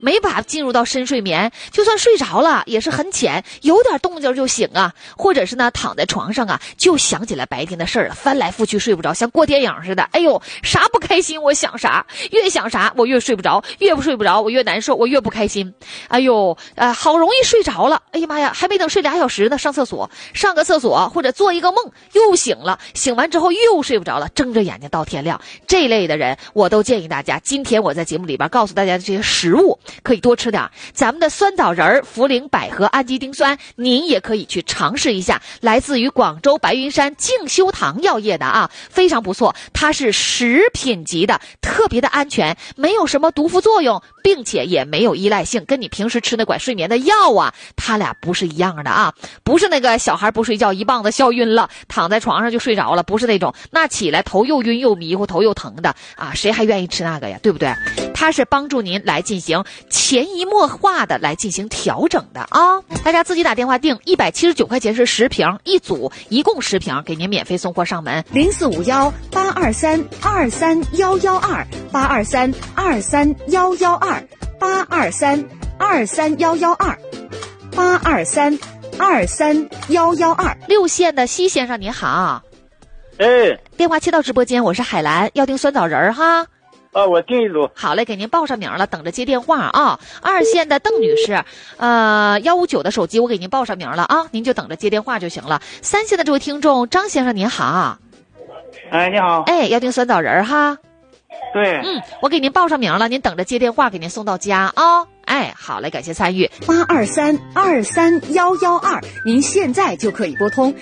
没办法进入到深睡眠，就算睡着了也是很浅，有点动静就醒啊，或者是呢躺在床上啊就想起来白天的事儿了，翻来覆去睡不着，像过电影似的。哎呦，啥不开心我想啥，越想啥我越睡不着，越不睡不着我越难受，我越不开心。哎呦，好容易睡着了，哎呀妈呀，还没等睡2小时呢，上厕所，上个厕所或者做一个梦又醒了，醒完之后又睡不着了，睁着眼睛到天亮。这类的人我都建议大家，今天我在节目里边告诉大家的这些食物可以多吃点，咱们的酸枣仁、茯苓、百合、氨基丁酸您也可以去尝试一下，来自于广州白云山静修堂药业的啊，非常不错，它是食品级的，特别的安全，没有什么毒副作用，并且也没有依赖性，跟你平时吃那管睡眠的药啊，它俩不是一样的啊，不是那个小孩不睡觉一棒子笑晕了，躺在床上就睡着了，不是那种，那起来头又晕又迷糊，头又疼的啊，谁还愿意吃那个呀，对不对？它是帮助您来进行潜移默化的来进行调整的啊！大家自己打电话订，179块钱是10瓶一组，一共10瓶，给您免费送货上门。 823-232-112，823-23112，823-23112，823-23112。 6线的西先生您好， 哎， 电话切到直播间，我是海兰，要订酸枣仁哈。 我订一组。 好嘞，给您报上名了，等着接电话啊。2线的邓女士，159的手机我给您报上名了啊，您就等着接电话就行了。3线的这位听众张先生您好， 哎，你好。 哎，要订酸枣仁哈。 对。 我给您报上名了，您等着接电话，给您送到家啊。哎，好嘞，感谢参与。 823-23112，您现在就可以拨通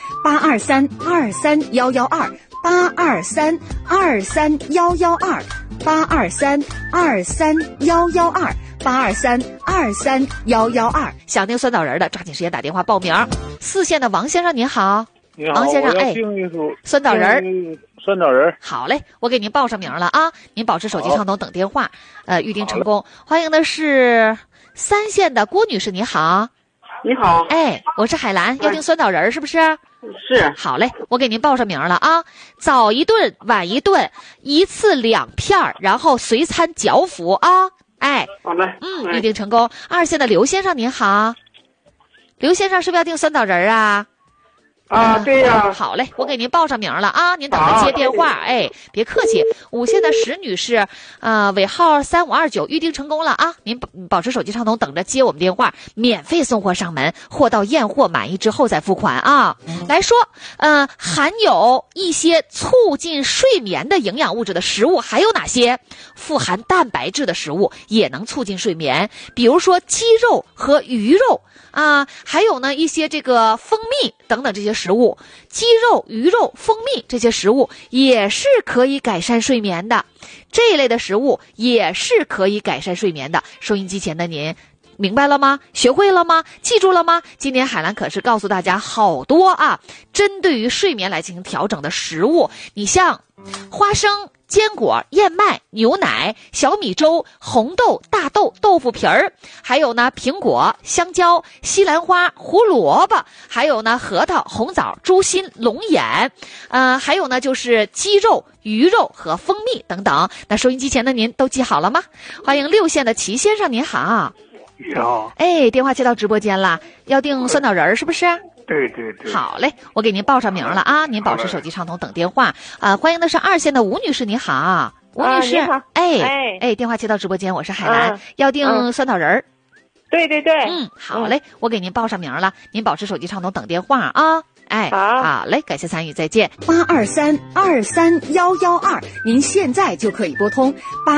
823-23112，823-23112，823-23112，823-23112。 想订酸枣仁的，抓紧时间打电话报名。4线的王先生您好， 你好， 王先生， 哎，订一组酸枣仁。 酸枣仁。 好嘞，我给您报上名了啊，您保持手机畅通等电话，预定成功。欢迎的是3线的郭女士，你好。 你好， 哎，我是海兰，要订酸枣仁是不是？ 是。 好嘞，我给您报上名了啊，早一顿晚一顿，一次2片，然后随餐嚼服啊。哎， 好嘞， 预定成功。2线的刘先生您好，刘先生是不是要订酸枣仁啊？ 对呀。 好嘞，我给您报上名了啊，您等着接电话。哎，别客气。5线的石女士，尾号3529，预定成功了啊，您保持手机畅通，等着接我们电话，免费送货上门，货到验货满意之后再付款啊。来说，含有一些促进睡眠的营养物质的食物还有哪些？富含蛋白质的食物也能促进睡眠，比如说鸡肉和鱼肉。还有呢一些这个蜂蜜等等这些食物，鸡肉、鱼肉、蜂蜜这些食物也是可以改善睡眠的，这一类的食物也是可以改善睡眠的。收音机前的您明白了吗？学会了吗？记住了吗？今天海兰可是告诉大家好多啊，针对于睡眠来进行调整的食物，你像花生、坚果、燕麦、牛奶、小米粥、红豆、大豆、豆腐皮儿，还有呢苹果、香蕉、西兰花、胡萝卜，还有呢核桃、红枣、猪心、龙眼，还有呢就是鸡肉、鱼肉和蜂蜜等等。那收音机前的您都记好了吗？欢迎6线的齐先生您好。 你好。 哎，电话接到直播间了，要订酸枣仁是不是？ 对对对。 好嘞，我给您报上名了啊，您保持手机畅通等电话。欢迎的是2线的吴女士，你好，吴女士。 你好。 哎，电话接到直播间，我是海兰，要订酸枣仁。 对对对。 好嘞，我给您报上名了，您保持手机畅通等电话啊。哎，好嘞，感谢参与，再见。 823-23112，您现在就可以拨通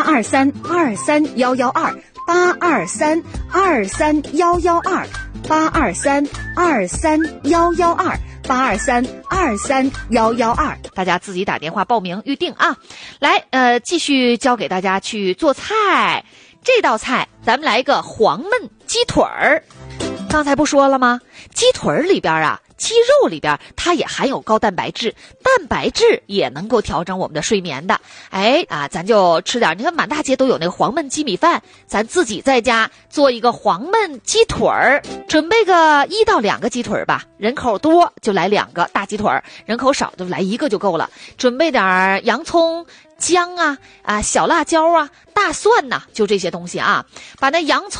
823-23112，823-23112，823-23112，823-23112。 大家自己打电话报名预定啊。来，继续教给大家去做菜。这道菜咱们来一个黄焖鸡腿儿。刚才不说了吗？鸡腿儿里边啊鸡肉里边它也含有高蛋白质，蛋白质也能够调整我们的睡眠的。咱就吃点，你看满大街都有那个黄焖鸡米饭，咱自己在家做一个黄焖鸡腿儿，准备个1到2个鸡腿吧，人口多就来2个大鸡腿儿，人口少就来1个就够了。准备点洋葱、姜啊、小辣椒啊、大蒜呐，就这些东西啊，把那洋葱